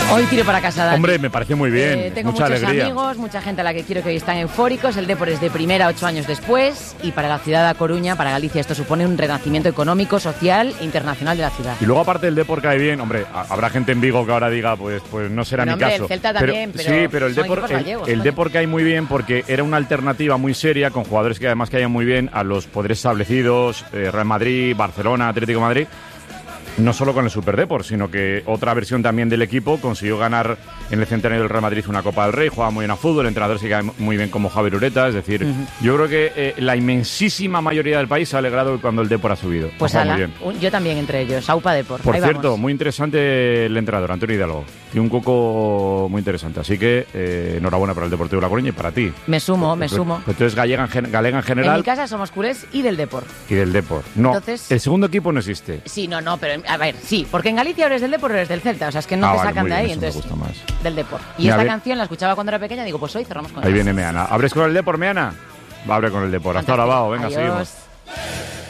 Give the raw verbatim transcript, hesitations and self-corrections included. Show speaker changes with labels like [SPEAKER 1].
[SPEAKER 1] Hoy tiro para casa, Dani.
[SPEAKER 2] Hombre, me parece muy bien.
[SPEAKER 1] Eh, tengo
[SPEAKER 2] mucha
[SPEAKER 1] muchos
[SPEAKER 2] alegría.
[SPEAKER 1] amigos, mucha gente a la que quiero que hoy están eufóricos. El Depor es de primera ocho años después. Y para la ciudad de A Coruña, para Galicia, esto supone un renacimiento económico, social e internacional de la ciudad.
[SPEAKER 2] Y luego, aparte del Depor cae bien, hombre, a- habrá gente en Vigo que ahora diga, pues, pues no será
[SPEAKER 1] Bueno,
[SPEAKER 2] mi
[SPEAKER 1] hombre,
[SPEAKER 2] caso.
[SPEAKER 1] el Celta también, pero
[SPEAKER 2] sí, pero el
[SPEAKER 1] son
[SPEAKER 2] Depor,
[SPEAKER 1] equipos
[SPEAKER 2] el,
[SPEAKER 1] gallegos,
[SPEAKER 2] el
[SPEAKER 1] coño.
[SPEAKER 2] Depor cae muy bien porque era una alternativa muy seria con jugadores que además caían muy bien a los poderes establecidos, eh, Real Madrid, Barcelona, Atlético de Madrid. No solo con el Super Depor, sino que otra versión también del equipo consiguió ganar en el centenario del Real Madrid una Copa del Rey, jugaba muy bien a fútbol, entrenadores que caen muy bien como Javier Ureta, es decir, uh-huh. yo creo que eh, la inmensísima mayoría del país se ha alegrado cuando el Depor ha subido.
[SPEAKER 1] Pues
[SPEAKER 2] ha
[SPEAKER 1] ala,
[SPEAKER 2] muy bien.
[SPEAKER 1] un, yo también entre ellos, Aupa Depor.
[SPEAKER 2] Por
[SPEAKER 1] Ahí
[SPEAKER 2] cierto,
[SPEAKER 1] vamos.
[SPEAKER 2] muy interesante el entrenador, Antonio Hidalgo. Tiene un coco muy interesante, así que eh, enhorabuena para el Deportivo de La Coruña y para ti.
[SPEAKER 1] Me sumo, me
[SPEAKER 2] Pues,
[SPEAKER 1] sumo.
[SPEAKER 2] Pues tú eres gallega en, gen- galega en general.
[SPEAKER 1] En mi casa somos culés y del Depor.
[SPEAKER 2] Y del Depor. No,
[SPEAKER 1] Entonces-
[SPEAKER 2] el segundo equipo no existe.
[SPEAKER 1] Sí, no, no, pero a ver, sí, porque en Galicia eres del Depor o eres del Celta, o sea, es que no
[SPEAKER 2] Ah,
[SPEAKER 1] te
[SPEAKER 2] vale,
[SPEAKER 1] sacan
[SPEAKER 2] muy
[SPEAKER 1] de
[SPEAKER 2] bien,
[SPEAKER 1] ahí,
[SPEAKER 2] eso me
[SPEAKER 1] entonces
[SPEAKER 2] gusta más.
[SPEAKER 1] del Depor. Y
[SPEAKER 2] Mira,
[SPEAKER 1] esta
[SPEAKER 2] ve-
[SPEAKER 1] canción la escuchaba cuando era pequeña, digo, pues hoy cerramos con
[SPEAKER 2] Ahí
[SPEAKER 1] ella.
[SPEAKER 2] viene Meana. ¿Abres con el Depor, Meana? Va a abrir con el Depor. Hasta ahora, Bao. Venga,
[SPEAKER 1] Adiós.
[SPEAKER 2] seguimos.